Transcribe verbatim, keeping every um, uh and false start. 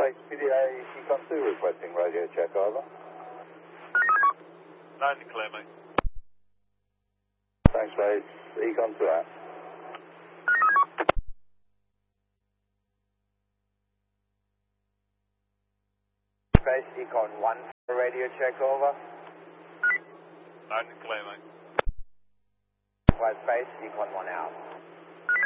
Space P D A Econ two requesting radio check, over. Nine to clear, mate. Thanks, Space. Econ two out. Space Econ one for radio check, over. Nine to clear, mate. Flight Space Econ one out.